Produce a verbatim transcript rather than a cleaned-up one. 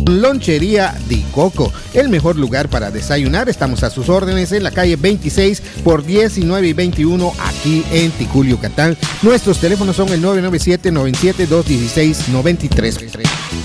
Lonchería Di Coco, el mejor lugar para desayunar. Estamos a sus órdenes en la calle veintiséis por diecinueve y veintiuno aquí en Ticul, Yucatán. Nuestros teléfonos son el nueve nueve siete, nueve siete dos, uno seis nueve tres.